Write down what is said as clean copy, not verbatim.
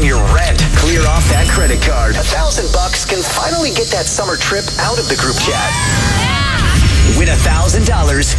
your rent. Clear off that credit card. $1,000 can finally get that summer trip out of the group chat. Win $1,000